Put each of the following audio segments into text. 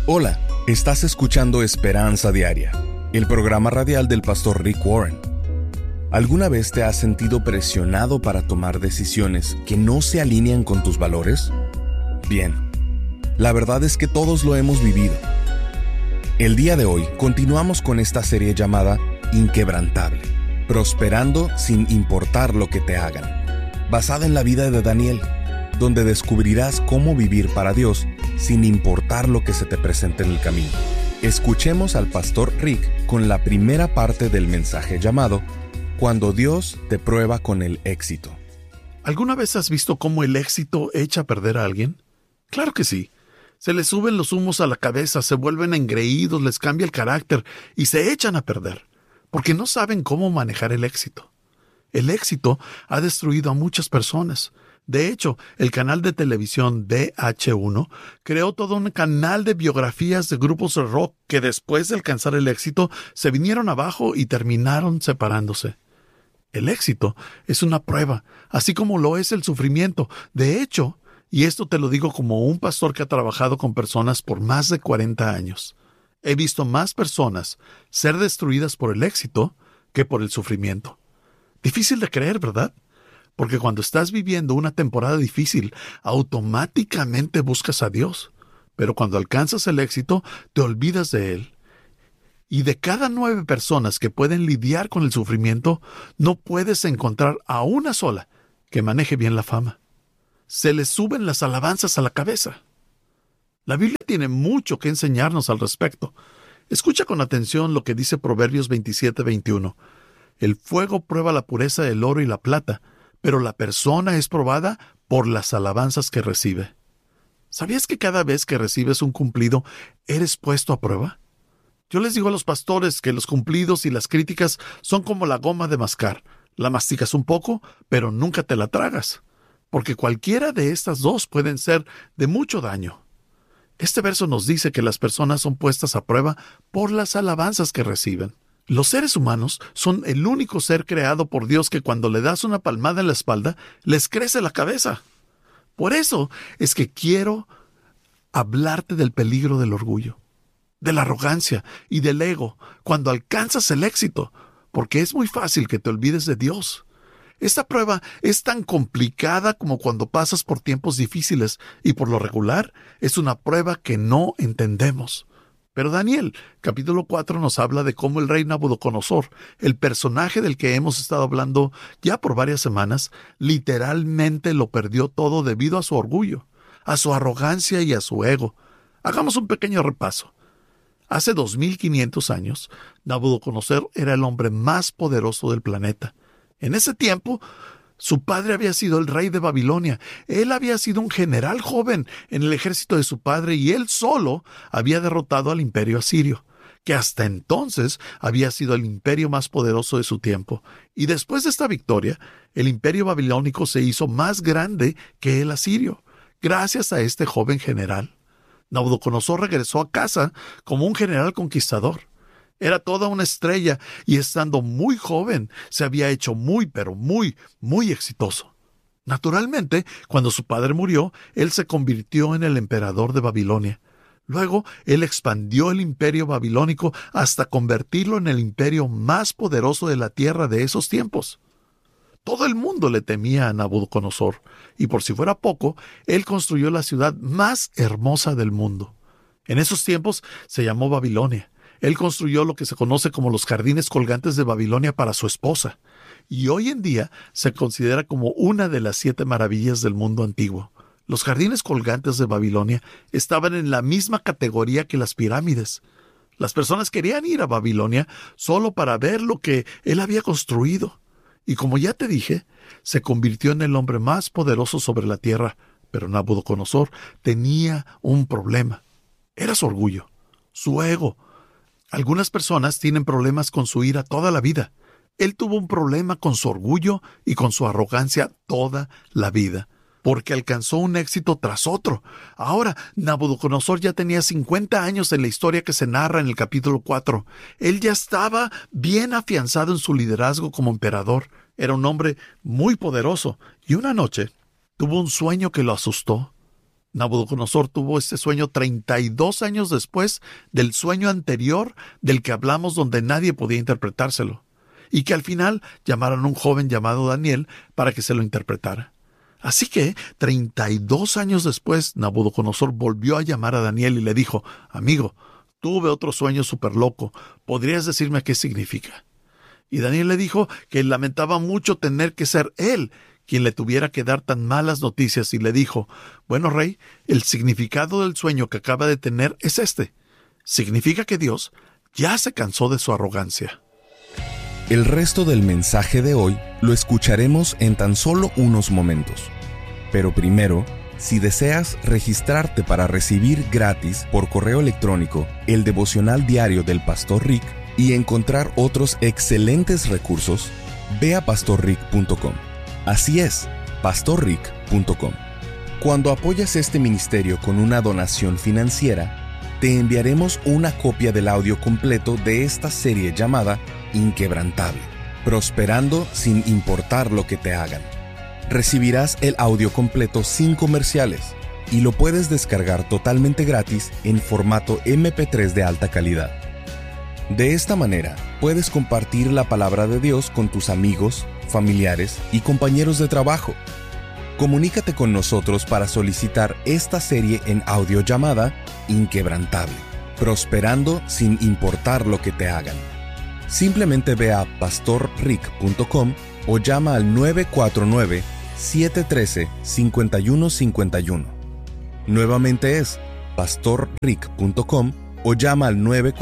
Hola, estás escuchando Esperanza Diaria, el programa radial del pastor Rick Warren. ¿Alguna vez te has sentido presionado para tomar decisiones que no se alinean con tus valores? Bien, la verdad es que todos lo hemos vivido. El día de hoy continuamos con esta serie llamada Inquebrantable, prosperando sin importar lo que te hagan, basada en la vida de Daniel, donde descubrirás cómo vivir para Dios sin importar lo que se te presente en el camino. Escuchemos al pastor Rick con la primera parte del mensaje llamado Cuando Dios te prueba con el éxito. ¿Alguna vez has visto cómo el éxito echa a perder a alguien? Claro que sí. Se les suben los humos a la cabeza, se vuelven engreídos, les cambia el carácter y se echan a perder, porque no saben cómo manejar el éxito. El éxito ha destruido a muchas personas. De hecho, el canal de televisión VH1 creó todo un canal de biografías de grupos de rock que después de alcanzar el éxito se vinieron abajo y terminaron separándose. El éxito es una prueba, así como lo es el sufrimiento. De hecho, y esto te lo digo como un pastor que ha trabajado con personas por más de 40 años, he visto más personas ser destruidas por el éxito que por el sufrimiento. Difícil de creer, ¿verdad? Porque cuando estás viviendo una temporada difícil, automáticamente buscas a Dios. Pero cuando alcanzas el éxito, te olvidas de Él. Y de cada 9 personas que pueden lidiar con el sufrimiento, no puedes encontrar a una sola que maneje bien la fama. Se les suben las alabanzas a la cabeza. La Biblia tiene mucho que enseñarnos al respecto. Escucha con atención lo que dice Proverbios 27:21. El fuego prueba la pureza del oro y la plata, pero la persona es probada por las alabanzas que recibe. ¿Sabías que cada vez que recibes un cumplido, eres puesto a prueba? Yo les digo a los pastores que los cumplidos y las críticas son como la goma de mascar. La masticas un poco, pero nunca te la tragas, porque cualquiera de estas dos pueden ser de mucho daño. Este verso nos dice que las personas son puestas a prueba por las alabanzas que reciben. Los seres humanos son el único ser creado por Dios que cuando le das una palmada en la espalda, les crece la cabeza. Por eso es que quiero hablarte del peligro del orgullo, de la arrogancia y del ego cuando alcanzas el éxito, porque es muy fácil que te olvides de Dios. Esta prueba es tan complicada como cuando pasas por tiempos difíciles y por lo regular es una prueba que no entendemos. Pero Daniel, capítulo 4, nos habla de cómo el rey Nabucodonosor, el personaje del que hemos estado hablando ya por varias semanas, literalmente lo perdió todo debido a su orgullo, a su arrogancia y a su ego. Hagamos un pequeño repaso. Hace 2500 años, Nabucodonosor era el hombre más poderoso del planeta. En ese tiempo, su padre había sido el rey de Babilonia. Él había sido un general joven en el ejército de su padre y él solo había derrotado al imperio asirio, que hasta entonces había sido el imperio más poderoso de su tiempo. Y después de esta victoria, el imperio babilónico se hizo más grande que el asirio, gracias a este joven general. Nabucodonosor regresó a casa como un general conquistador. Era toda una estrella y estando muy joven se había hecho pero muy exitoso. Naturalmente, cuando su padre murió, él se convirtió en el emperador de Babilonia. Luego, él expandió el imperio babilónico hasta convertirlo en el imperio más poderoso de la tierra de esos tiempos. Todo el mundo le temía a Nabucodonosor, y por si fuera poco, él construyó la ciudad más hermosa del mundo. En esos tiempos se llamó Babilonia. Él construyó lo que se conoce como los jardines colgantes de Babilonia para su esposa, y hoy en día se considera como una de las 7 maravillas del mundo antiguo. Los jardines colgantes de Babilonia estaban en la misma categoría que las pirámides. Las personas querían ir a Babilonia solo para ver lo que él había construido. Y como ya te dije, se convirtió en el hombre más poderoso sobre la tierra, pero Nabucodonosor tenía un problema. Era su orgullo, su ego. Algunas personas tienen problemas con su ira toda la vida. Él tuvo un problema con su orgullo y con su arrogancia toda la vida, porque alcanzó un éxito tras otro. Ahora, Nabucodonosor ya tenía 50 años en la historia que se narra en el capítulo 4. Él ya estaba bien afianzado en su liderazgo como emperador. Era un hombre muy poderoso y una noche tuvo un sueño que lo asustó. Nabucodonosor tuvo este sueño 32 años después del sueño anterior del que hablamos, donde nadie podía interpretárselo, y que al final llamaron a un joven llamado Daniel para que se lo interpretara. Así que 32 años después, Nabucodonosor volvió a llamar a Daniel y le dijo: amigo, tuve otro sueño súper loco, ¿podrías decirme qué significa? Y Daniel le dijo que lamentaba mucho tener que ser él quien le tuviera que dar tan malas noticias, y le dijo: bueno, rey, el significado del sueño que acaba de tener es este. Significa que Dios ya se cansó de su arrogancia. El resto del mensaje de hoy lo escucharemos en tan solo unos momentos. Pero primero, si deseas registrarte para recibir gratis por correo electrónico el devocional diario del Pastor Rick y encontrar otros excelentes recursos, ve a pastorrick.com. Así es, pastorrick.com. Cuando apoyas este ministerio con una donación financiera, te enviaremos una copia del audio completo de esta serie llamada Inquebrantable, prosperando sin importar lo que te hagan. Recibirás el audio completo sin comerciales y lo puedes descargar totalmente gratis en formato MP3 de alta calidad. De esta manera, puedes compartir la palabra de Dios con tus amigos, familiares y compañeros de trabajo. Comunícate con nosotros para solicitar esta serie en audio llamada Inquebrantable, prosperando sin importar lo que te hagan. Simplemente ve a pastorrick.com o llama al 949-713-5151. Nuevamente es pastorrick.com o llama al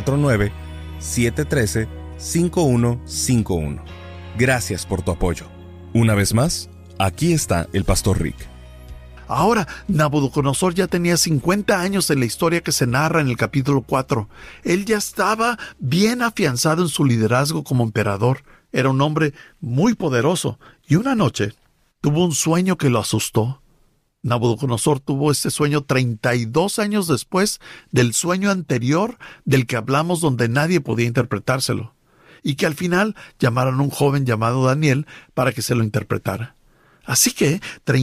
949-713-5151. Gracias por tu apoyo. Una vez más, aquí está el Pastor Rick. Ahora, Nabucodonosor ya tenía 50 años en la historia que se narra en el capítulo 4. Él ya estaba bien afianzado en su liderazgo como emperador. Era un hombre muy poderoso, y una noche tuvo un sueño que lo asustó. Nabucodonosor tuvo este sueño 32 años después del sueño anterior del que hablamos, donde nadie podía interpretárselo, y que al final llamaron a un joven llamado Daniel para que se lo interpretara. Así que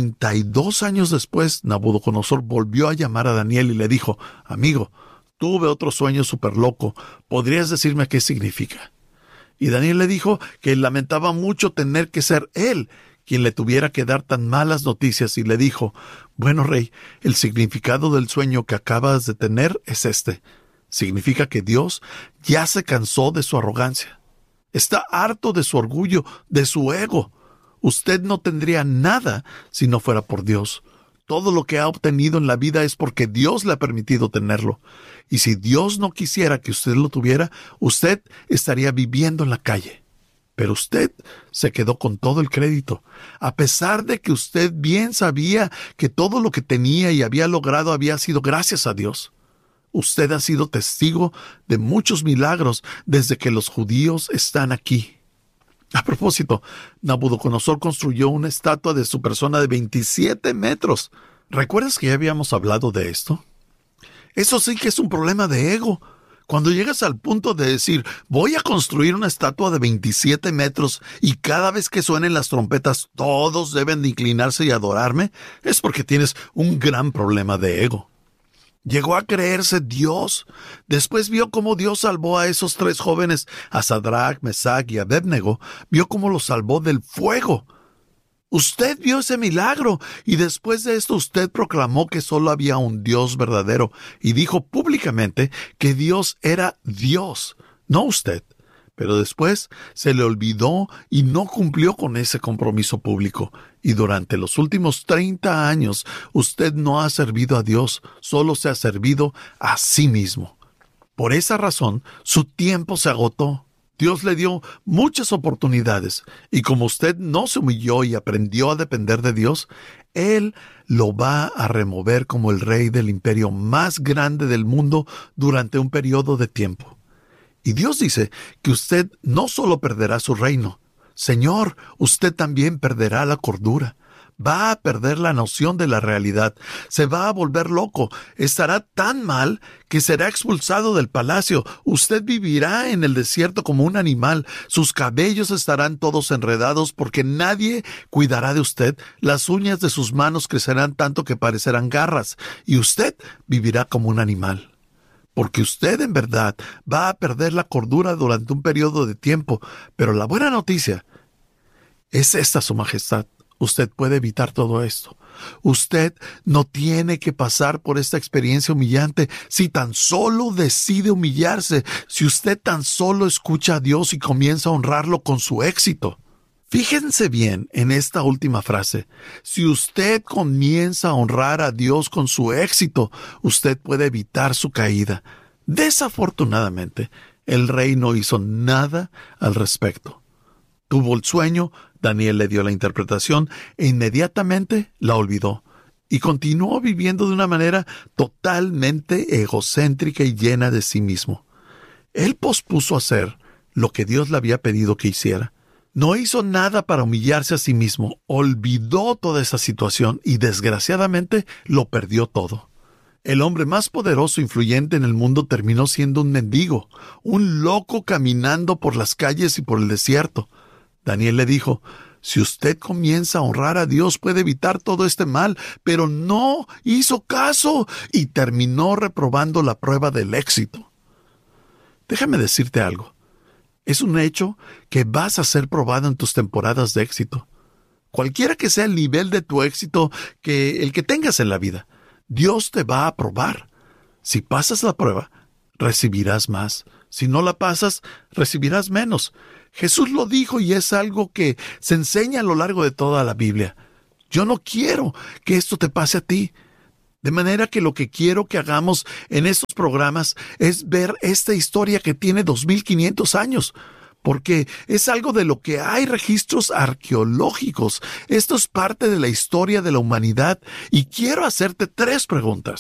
32 años después, Nabucodonosor volvió a llamar a Daniel y le dijo: amigo, tuve otro sueño súper loco, ¿podrías decirme qué significa? Y Daniel le dijo que lamentaba mucho tener que ser él quien le tuviera que dar tan malas noticias, y le dijo: bueno, rey, el significado del sueño que acabas de tener es este. Significa que Dios ya se cansó de su arrogancia. Está harto de su orgullo, de su ego. Usted no tendría nada si no fuera por Dios. Todo lo que ha obtenido en la vida es porque Dios le ha permitido tenerlo. Y si Dios no quisiera que usted lo tuviera, usted estaría viviendo en la calle. Pero usted se quedó con todo el crédito, a pesar de que usted bien sabía que todo lo que tenía y había logrado había sido gracias a Dios. Usted ha sido testigo de muchos milagros desde que los judíos están aquí. A propósito, Nabucodonosor construyó una estatua de su persona de 27 metros. ¿Recuerdas que ya habíamos hablado de esto? Eso sí que es un problema de ego. Cuando llegas al punto de decir: voy a construir una estatua de 27 metros y cada vez que suenen las trompetas todos deben de inclinarse y adorarme, es porque tienes un gran problema de ego. Llegó a creerse Dios. Después vio cómo Dios salvó a esos 3 jóvenes, a Sadrach, Mesach y Abednego. Vio cómo los salvó del fuego. Usted vio ese milagro, y después de esto usted proclamó que solo había un Dios verdadero y dijo públicamente que Dios era Dios, no usted. Pero después se le olvidó y no cumplió con ese compromiso público. Y durante los últimos 30 años usted no ha servido a Dios, solo se ha servido a sí mismo. Por esa razón, su tiempo se agotó. Dios le dio muchas oportunidades, y como usted no se humilló y aprendió a depender de Dios, Él lo va a remover como el rey del imperio más grande del mundo durante un periodo de tiempo. Y Dios dice que usted no solo perderá su reino, Señor, usted también perderá la cordura. Va a perder la noción de la realidad, se va a volver loco, estará tan mal que será expulsado del palacio. Usted vivirá en el desierto como un animal, sus cabellos estarán todos enredados porque nadie cuidará de usted, las uñas de sus manos crecerán tanto que parecerán garras, y usted vivirá como un animal. Porque usted en verdad va a perder la cordura durante un periodo de tiempo, pero la buena noticia es esta, Su Majestad. Usted puede evitar todo esto. Usted no tiene que pasar por esta experiencia humillante si tan solo decide humillarse, si usted tan solo escucha a Dios y comienza a honrarlo con su éxito. Fíjense bien en esta última frase. Si usted comienza a honrar a Dios con su éxito, usted puede evitar su caída. Desafortunadamente, el rey no hizo nada al respecto. Tuvo el sueño, Daniel le dio la interpretación e inmediatamente la olvidó. Y continuó viviendo de una manera totalmente egocéntrica y llena de sí mismo. Él pospuso hacer lo que Dios le había pedido que hiciera. No hizo nada para humillarse a sí mismo, olvidó toda esa situación y desgraciadamente lo perdió todo. El hombre más poderoso e influyente en el mundo terminó siendo un mendigo, un loco caminando por las calles y por el desierto. Daniel le dijo: si usted comienza a honrar a Dios puede evitar todo este mal, pero no hizo caso y terminó reprobando la prueba del éxito. Déjame decirte algo. Es un hecho que vas a ser probado en tus temporadas de éxito. Cualquiera que sea el nivel de tu éxito el que tengas en la vida, Dios te va a probar. Si pasas la prueba, recibirás más. Si no la pasas, recibirás menos. Jesús lo dijo y es algo que se enseña a lo largo de toda la Biblia. Yo no quiero que esto te pase a ti. De manera que lo que quiero que hagamos en estos programas es ver esta historia que tiene 2500 años, porque es algo de lo que hay registros arqueológicos. Esto es parte de la historia de la humanidad y quiero hacerte 3 preguntas.